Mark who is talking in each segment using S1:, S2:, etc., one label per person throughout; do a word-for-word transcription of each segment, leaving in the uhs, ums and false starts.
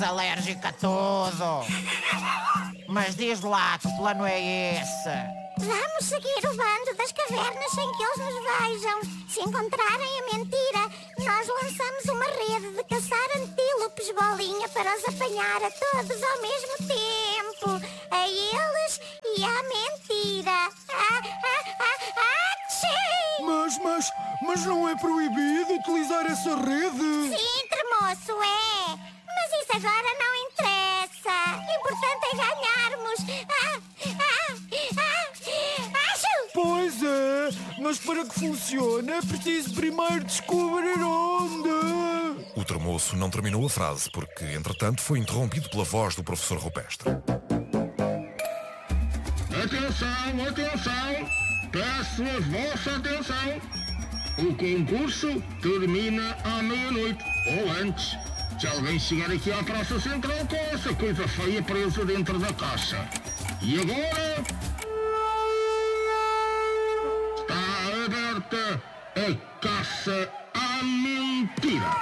S1: alérgico a tudo. Mas diz lá, que plano é esse?
S2: Vamos seguir o bando das cavernas sem que eles nos vejam. Se encontrarem a mentira, nós lançamos uma rede de caçar antílopes bolinha para os apanhar a todos ao mesmo tempo. A eles e à mentira. Ah, ah, ah, ah, tchim!
S3: Mas, mas, mas não é proibido utilizar essa rede?
S2: Sim, tremoço, é. Mas isso agora não interessa. O importante é ganharmos. Ah, ah, ah, acho!
S3: Pois é, mas para que funcione é preciso primeiro descobrir onde.
S4: O tremoço não terminou a frase porque, entretanto, foi interrompido pela voz do professor Rupestre.
S5: Atenção, atenção! Peço a vossa atenção! O concurso termina à meia-noite, ou antes. Se alguém chegar aqui à Praça Central com essa coisa feia presa dentro da caixa. E agora... está aberta a caça à mentira.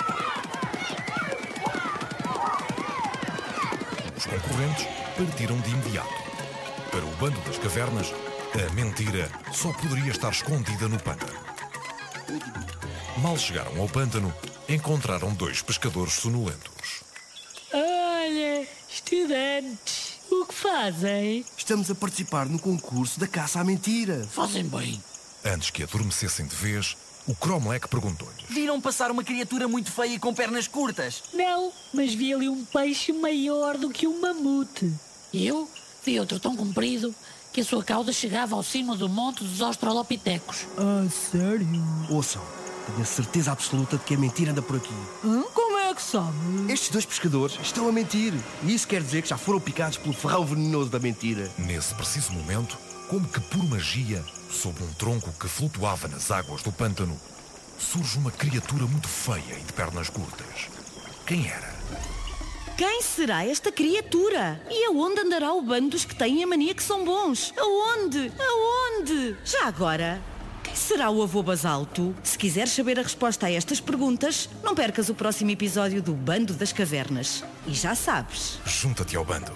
S4: Os concorrentes partiram de imediato. Para o bando das cavernas, a mentira só poderia estar escondida no pântano. Mal chegaram ao pântano, encontraram dois pescadores sonolentos.
S6: Olha, estudantes, o que fazem?
S7: Estamos a participar no concurso da caça à mentira.
S6: Fazem bem.
S4: Antes que adormecessem de vez, o Cromlech perguntou-lhes.
S8: Viram passar uma criatura muito feia e com pernas curtas?
S6: Não, mas vi ali um peixe maior do que um mamute.
S9: Eu vi outro tão comprido que a sua cauda chegava ao cimo do monte dos australopitecos.
S6: Ah, sério?
S7: Ouçam, tenho a certeza absoluta de que a mentira anda por aqui.
S6: Hã? Como é que sabe?
S7: Estes dois pescadores estão a mentir. E isso quer dizer que já foram picados pelo ferrão venenoso da mentira.
S4: Nesse preciso momento, como que por magia, sob um tronco que flutuava nas águas do pântano, surge uma criatura muito feia e de pernas curtas. Quem era?
S10: Quem será esta criatura? E aonde andará o bando dos que têm a mania que são bons? Aonde? Aonde? Já agora, quem será o avô Basalto? Se quiseres saber a resposta a estas perguntas, não percas o próximo episódio do Bando das Cavernas. E já sabes.
S4: Junta-te ao bando.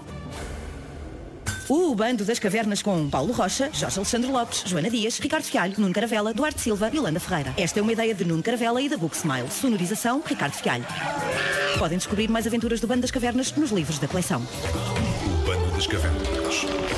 S10: O Bando das Cavernas com Paulo Rocha, Jorge Alexandre Lopes, Joana Dias, Ricardo Fialho, Nuno Caravela, Duarte Silva e Yolanda Ferreira. Esta é uma ideia de Nuno Caravela e da Book Smile. Sonorização, Ricardo Fialho. Podem descobrir mais aventuras do Bando das Cavernas nos livros da coleção.
S4: O Bando das Cavernas.